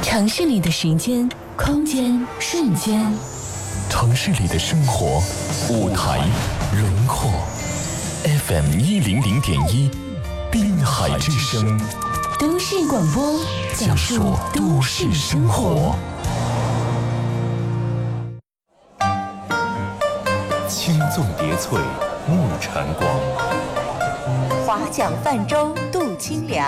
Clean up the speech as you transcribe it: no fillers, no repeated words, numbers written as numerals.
城市里的时间、空间、瞬间， 城市里的生活、舞台、轮廓。FM100.1，滨海之声， 都市广播，讲述都市生活。 青纵叠翠，暮晨光。 划桨泛舟渡清凉，